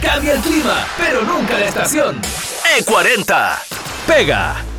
Cambia el clima, pero nunca la estación. E40. Pega.